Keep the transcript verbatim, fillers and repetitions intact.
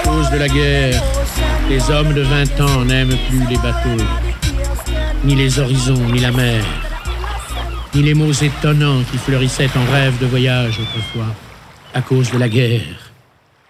cause de la guerre, les hommes de vingt ans n'aiment plus les bateaux, ni les horizons, ni la mer, ni les mots étonnants qui fleurissaient en rêve de voyage autrefois, à cause de la guerre.